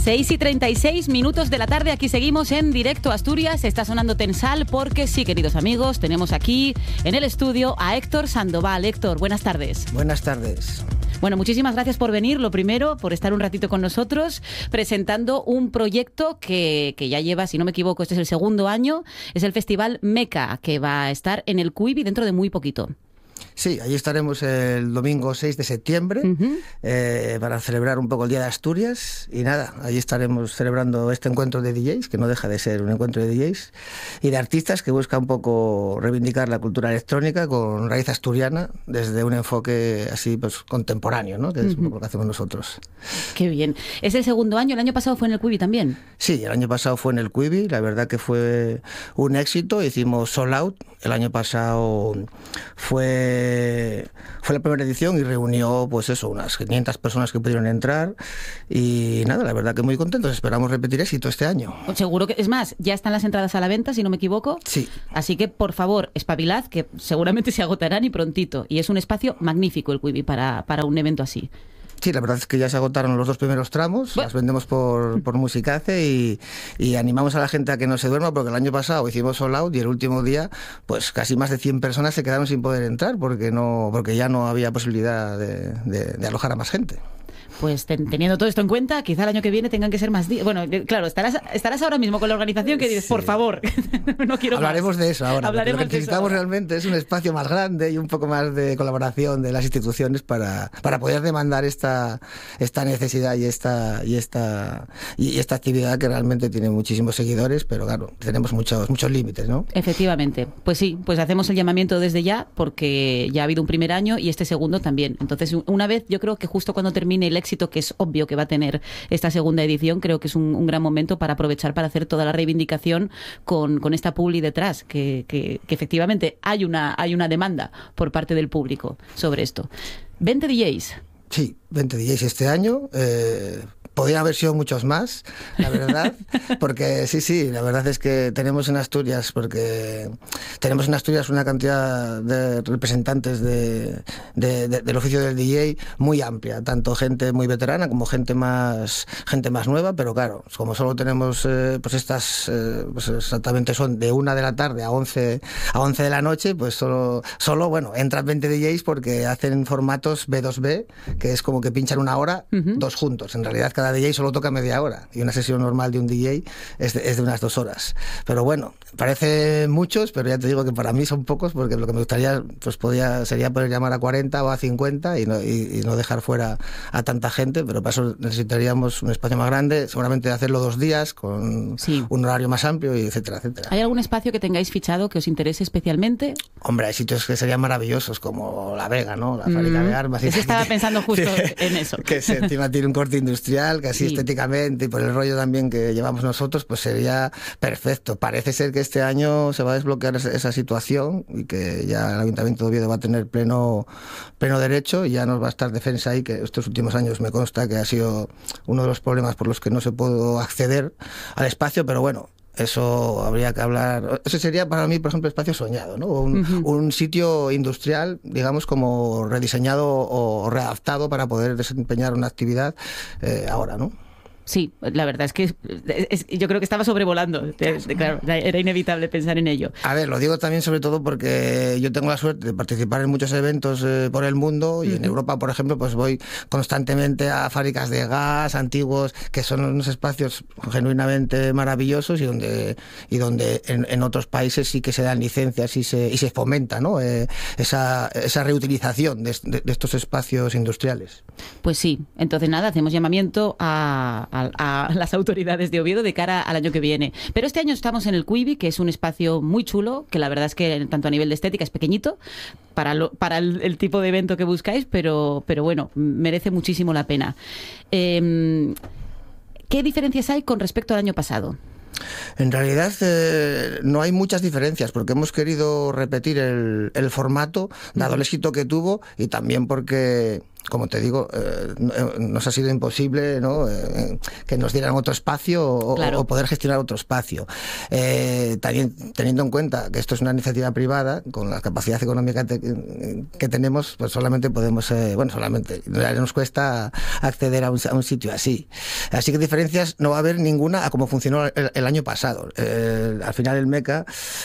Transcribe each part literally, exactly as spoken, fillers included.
seis y treinta y seis minutos de la tarde, aquí seguimos en directo a Asturias. Está sonando Tensal porque sí, queridos amigos, tenemos aquí en el estudio a Héctor Sandoval. Héctor, buenas tardes. Buenas tardes. Bueno, muchísimas gracias por venir, lo primero, por estar un ratito con nosotros, presentando un proyecto que, que ya lleva, si no me equivoco, este es el segundo año, es el Festival Meca, que va a estar en el Cuivi dentro de muy poquito. Sí, allí estaremos el domingo seis de septiembre uh-huh. eh, para celebrar un poco el Día de Asturias y nada, allí estaremos celebrando este encuentro de D Js, que no deja de ser un encuentro de D Js y de artistas que busca un poco reivindicar la cultura electrónica con raíz asturiana desde un enfoque así pues contemporáneo, ¿no? Que es uh-huh. un poco lo que hacemos nosotros. Qué bien. ¿Es el segundo año? ¿El año pasado fue en el Cuivi también? Sí, el año pasado fue en el Cuivi, la verdad que fue un éxito, hicimos sold out, el año pasado fue Fue la primera edición y reunió, pues eso, unas quinientas personas que pudieron entrar y nada, la verdad que muy contentos. Esperamos repetir éxito este año. Seguro que, es más, ya están las entradas a la venta, si no me equivoco. Sí. Así que, por favor, espabilad, que seguramente se agotarán y prontito. Y es un espacio magnífico el Cuivi para, para un evento así. Sí, la verdad es que ya se agotaron los dos primeros tramos, bueno. Las vendemos por, por Musicace y, y animamos a la gente a que no se duerma porque el año pasado hicimos sold out y el último día pues casi más de cien personas se quedaron sin poder entrar porque no porque ya no había posibilidad de, de, de alojar a más gente. Pues ten, teniendo todo esto en cuenta, quizá el año que viene tengan que ser más días. Bueno, claro, estarás estarás ahora mismo con la organización que dices, sí. Por favor, no quiero Hablaremos más. de eso ahora. Hablaremos lo que necesitamos realmente es un espacio más grande y un poco más de colaboración de las instituciones para, para poder demandar esta, esta necesidad y esta, y, esta, y esta actividad que realmente tiene muchísimos seguidores, pero claro, tenemos muchos, muchos límites, ¿no? Efectivamente. Pues sí, pues hacemos el llamamiento desde ya porque ya ha habido un primer año y este segundo también. Entonces, una vez, yo creo que justo cuando termine el éxito que es obvio que va a tener esta segunda edición, creo que es un, un gran momento para aprovechar para hacer toda la reivindicación con, con esta publi detrás, que, que, que efectivamente hay una, hay una demanda por parte del público sobre esto. veinte D Js. Sí, veinte D Js este año. Eh... Podrían haber sido muchos más, la verdad, porque sí, sí, la verdad es que tenemos en Asturias, porque tenemos en Asturias una cantidad de representantes de, de, de, del oficio del D J muy amplia, tanto gente muy veterana como gente más gente más nueva, pero claro, como solo tenemos eh, pues estas, eh, pues exactamente son de una de la tarde a once a once de la noche, pues solo, solo bueno, entran veinte D Js porque hacen formatos B dos B, que es como que pinchan una hora, uh-huh. dos juntos, en realidad cada D J solo toca media hora y una sesión normal de un D J es de, es de unas dos horas. Pero bueno, parece muchos, pero ya te digo que para mí son pocos porque lo que me gustaría pues podía, sería poder llamar a cuarenta o a cincuenta y no, y, y no dejar fuera a tanta gente, pero para eso necesitaríamos un espacio más grande, seguramente hacerlo dos días con sí. un horario más amplio y etcétera, etcétera. ¿Hay algún espacio que tengáis fichado que os interese especialmente? Hombre, hay sitios que serían maravillosos como La Vega, ¿no? La fábrica mm, de armas. Eso estaba pensando justo en eso. Que se, encima tiene un corte industrial, que así sí. estéticamente y por el rollo también que llevamos nosotros, pues sería perfecto. Parece ser que este año se va a desbloquear esa, esa situación y que ya el Ayuntamiento de Oviedo va a tener pleno, pleno derecho y ya nos va a estar defensa ahí, que estos últimos años me consta que ha sido uno de los problemas por los que no se pudo acceder al espacio, pero bueno, eso habría que hablar. Ese sería para mí, por ejemplo, espacio soñado, ¿no? Un, uh-huh. un sitio industrial, digamos, como rediseñado o readaptado para poder desempeñar una actividad eh, ahora, ¿no? Sí, la verdad es que es, es, yo creo que estaba sobrevolando. Claro, era inevitable pensar en ello. A ver, lo digo también sobre todo porque yo tengo la suerte de participar en muchos eventos eh, por el mundo y uh-huh. en Europa, por ejemplo, pues voy constantemente a fábricas de gas antiguos, que son unos espacios genuinamente maravillosos y donde y donde en, en otros países sí que se dan licencias y se y se fomenta, ¿no? Eh, esa, esa reutilización de, de, de estos espacios industriales. Pues sí, entonces nada, hacemos llamamiento a, a a las autoridades de Oviedo de cara al año que viene. Pero este año estamos en el Cuivi, que es un espacio muy chulo, que la verdad es que tanto a nivel de estética es pequeñito para, lo, para el, el tipo de evento que buscáis, pero, pero bueno, merece muchísimo la pena. Eh, ¿Qué diferencias hay con respecto al año pasado? En realidad eh, no hay muchas diferencias porque hemos querido repetir el, el formato dado el éxito que tuvo y también porque como te digo, eh, nos ha sido imposible, ¿no? eh, que nos dieran otro espacio o, claro. o poder gestionar otro espacio. Eh, también teniendo en cuenta que esto es una iniciativa privada, con la capacidad económica te, que tenemos, pues solamente podemos, eh, bueno, solamente nos cuesta acceder a un, a un sitio así. Así que diferencias no va a haber ninguna a cómo funcionó el, el año pasado. Eh, al final el MECA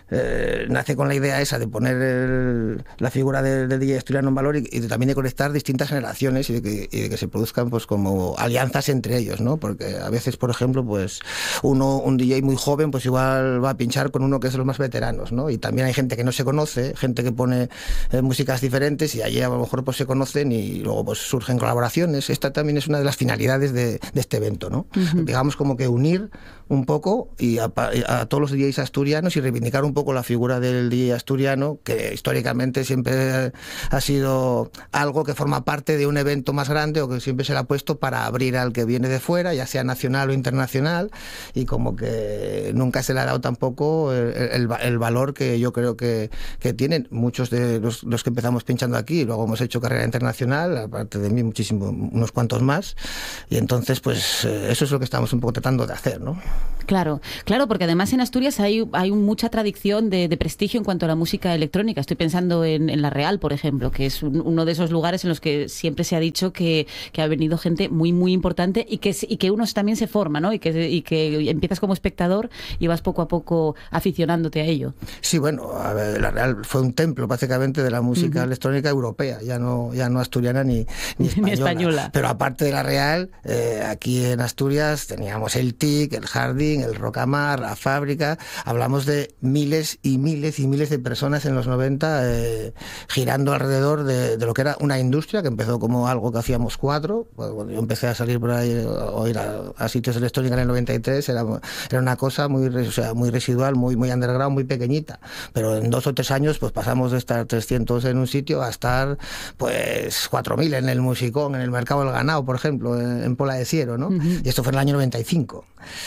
eh, nace con la idea esa de poner el, la figura del de D J asturiano en valor y, y también de conectar distintas generaciones y de, que, y de que se produzcan pues como alianzas entre ellos, ¿no? Porque a veces, por ejemplo, pues uno, un D J muy joven, pues igual va a pinchar con uno que es de los más veteranos, ¿no? Y también hay gente que no se conoce, gente que pone eh, músicas diferentes y allí a lo mejor pues se conocen y luego pues surgen colaboraciones. Esta también es una de las finalidades de, de este evento, ¿no? Uh-huh. Digamos como que unir un poco y a, a todos los D Js asturianos y reivindicar un poco la figura del D J asturiano, que históricamente siempre ha sido algo que forma parte de un evento más grande o que siempre se le ha puesto para abrir al que viene de fuera, ya sea nacional o internacional, y como que nunca se le ha dado tampoco el, el, el valor que yo creo que, que tienen muchos de los, los que empezamos pinchando aquí. Luego hemos hecho carrera internacional, aparte de mí muchísimo, unos cuantos más, y entonces pues eso es lo que estamos un poco tratando de hacer, ¿no? Claro, claro, porque además en Asturias hay, hay mucha tradición de, de prestigio en cuanto a la música electrónica. Estoy pensando en, en La Real, por ejemplo, que es un, uno de esos lugares en los que siempre se ha dicho que, que ha venido gente muy, muy importante y que, y que uno también se forma, ¿no? Y que, y que empiezas como espectador y vas poco a poco aficionándote a ello. Sí, bueno, a ver, La Real fue un templo básicamente de la música uh-huh. electrónica europea, ya no, ya no asturiana ni, ni, española. ni española. Pero aparte de La Real, eh, aquí en Asturias teníamos el T I C, el Jardín, el Rocamar, la Fábrica. Hablamos de miles y miles y miles de personas en los noventa eh, girando alrededor de, de lo que era una industria que empezó como algo que hacíamos cuatro. Cuando yo empecé a salir por ahí o ir a, a sitios de electrónica en el noventa y tres era, era una cosa muy, o sea, muy residual, muy, muy underground, muy pequeñita. Pero en dos o tres años pues pasamos de estar trescientos en un sitio a estar pues cuatro mil en el Musicón, en el Mercado del Ganado, por ejemplo, en, en Pola de Siero, ¿no? Uh-huh. Y esto fue en el año noventa y cinco.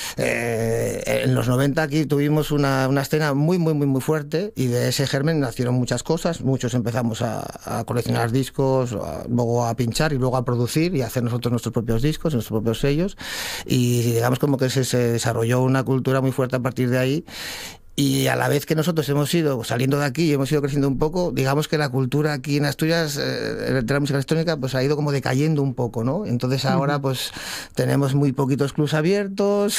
Eh, en los noventa aquí tuvimos una, una escena muy, muy, muy, muy fuerte y de ese germen nacieron muchas cosas. Muchos empezamos a, a coleccionar discos, a, luego a pinchar y luego a producir y a hacer nosotros nuestros propios discos, nuestros propios sellos. Y digamos como que se, se desarrolló una cultura muy fuerte a partir de ahí. Y a la vez que nosotros hemos ido saliendo de aquí y hemos ido creciendo un poco, digamos que la cultura aquí en Asturias eh, de la música electrónica pues ha ido como decayendo un poco, ¿no? Entonces ahora uh-huh. pues tenemos muy poquitos clubs abiertos,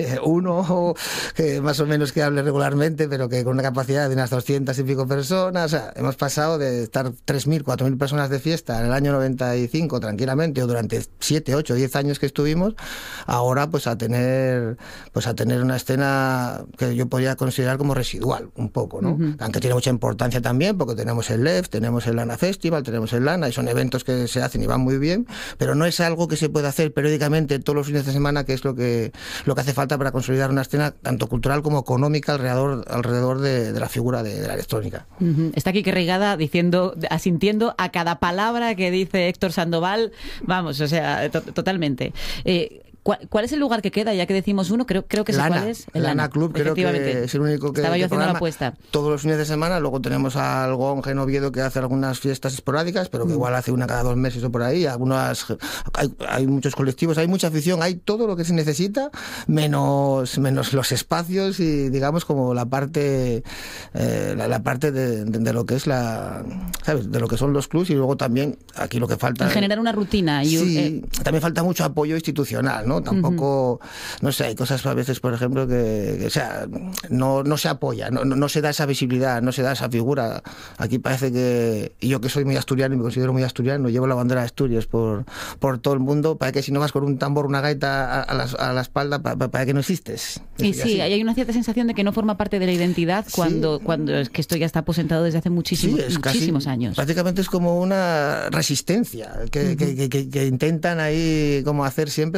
uno que más o menos que hable regularmente, pero que con una capacidad de unas doscientas y pico personas. O sea, hemos pasado de estar tres mil, cuatro mil personas de fiesta en el año noventa y cinco tranquilamente, o durante siete, ocho, diez años que estuvimos, ahora pues a tener pues a tener una escena que yo podría considerar como residual, un poco, ¿no? Uh-huh. Aunque tiene mucha importancia también, porque tenemos el L E F, tenemos el Lana Festival, tenemos el Lana, y son eventos que se hacen y van muy bien, pero no es algo que se puede hacer periódicamente todos los fines de semana, que es lo que, lo que hace falta para consolidar una escena tanto cultural como económica alrededor, alrededor de, de la figura de, de la electrónica. Uh-huh. Está aquí Reigada diciendo, asintiendo a cada palabra que dice Héctor Sandoval, vamos, o sea, to- totalmente. Eh, ¿Cuál, ¿Cuál es el lugar que queda? Ya que decimos uno, creo, creo que sé Lana, cuál es. El Lana, Lana Club, creo que es el único que... Estaba yo que haciendo la apuesta. Todos los fines de semana, luego tenemos al Gonge en Oviedo que hace algunas fiestas esporádicas, pero que mm. igual hace una cada dos meses o por ahí. Algunas, hay, hay muchos colectivos, hay mucha afición, hay todo lo que se necesita, menos, menos los espacios y digamos como la parte eh, la, la parte de, de, de lo que es la... ¿sabes? De lo que son los clubs, y luego también aquí lo que falta... Generar una rutina. Y sí, un, eh... también falta mucho apoyo institucional, ¿no? ¿no? Tampoco, no sé, hay cosas a veces, por ejemplo, que, que o sea, no, no se apoya, no, no, no se da esa visibilidad, no se da esa figura. Aquí parece que, y yo que soy muy asturiano y me considero muy asturiano, llevo la bandera de Asturias por, por todo el mundo, parece que si no vas con un tambor, una gaita a, a, la, a la espalda, para pa, que no existes. Y sí, así. Hay una cierta sensación de que no forma parte de la identidad cuando, sí. cuando es que esto ya está aposentado desde hace muchísimos, sí, muchísimos casi, años. Prácticamente es como una resistencia que, uh-huh. que, que, que, que intentan ahí como hacer siempre como a,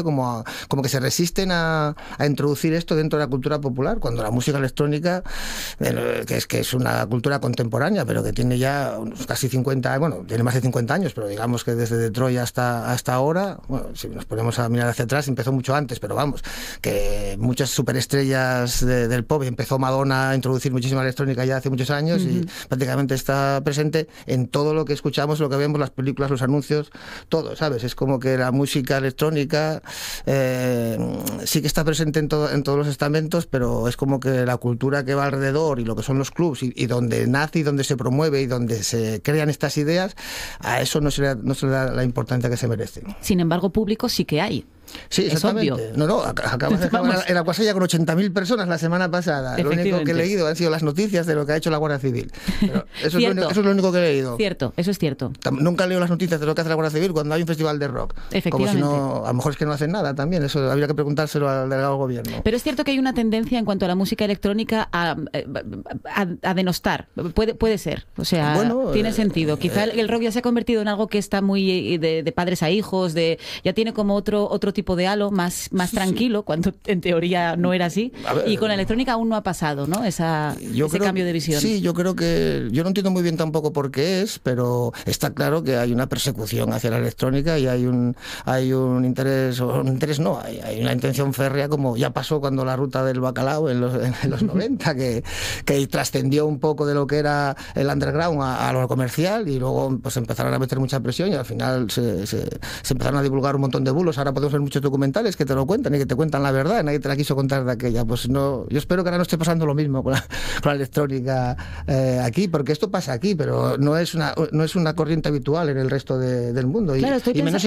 como que se resisten a, a introducir esto dentro de la cultura popular, cuando la música electrónica, eh, que es que es una cultura contemporánea, pero que tiene ya unos casi cincuenta, bueno, tiene más de cincuenta años, pero digamos que desde Detroit hasta, hasta ahora, bueno, si nos ponemos a mirar hacia atrás, empezó mucho antes, pero vamos, que muchas superestrellas de, del pop, empezó Madonna a introducir muchísima electrónica ya hace muchos años, uh-huh. y prácticamente está presente en todo lo que escuchamos, lo que vemos, las películas, los anuncios, todo, ¿sabes? Es como que la música electrónica eh, sí que está presente en, todo, en todos los estamentos, pero es como que la cultura que va alrededor y lo que son los clubs y, y donde nace y donde se promueve y donde se crean estas ideas, a eso no se le da, no se le da la importancia que se merece. Sin embargo, público sí que hay. Sí, exactamente. No, no, acabamos de acabar en Aguasella con ochenta mil personas la semana pasada. Lo único que he leído han sido las noticias de lo que ha hecho la Guardia Civil. Pero eso, es lo único, eso es lo único que he leído. Cierto, eso es cierto. Nunca leo las noticias de lo que hace la Guardia Civil cuando hay un festival de rock. Como si no, a lo mejor es que no hacen nada también. Eso habría que preguntárselo al delegado del gobierno. Pero es cierto que hay una tendencia en cuanto a la música electrónica a, a, a denostar. Puede, puede ser. O sea, bueno, tiene eh, sentido. Quizá eh, el rock ya se ha convertido en algo que está muy de, de padres a hijos, de ya tiene como otro, otro tipo de halo más más tranquilo, sí. cuando en teoría no era así, ver, y con la electrónica aún no ha pasado, ¿no? Esa, ese creo, cambio de visión. Sí, yo creo que, yo no entiendo muy bien tampoco por qué es, pero está claro que hay una persecución hacia la electrónica y hay un hay un interés, o un interés no, hay, hay una intención férrea, como ya pasó cuando la ruta del bacalao en los, en los noventa, que, que trascendió un poco de lo que era el underground a, a lo comercial, y luego pues empezaron a meter mucha presión y al final se, se, se empezaron a divulgar un montón de bulos. Ahora podemos ver muchos documentales que te lo cuentan y que te cuentan la verdad, nadie te la quiso contar de aquella. Pues no, yo espero que ahora no esté pasando lo mismo con la, con la electrónica eh, aquí, porque esto pasa aquí, pero no es una no es una corriente habitual en el resto de, del mundo. Claro, y, estoy y menos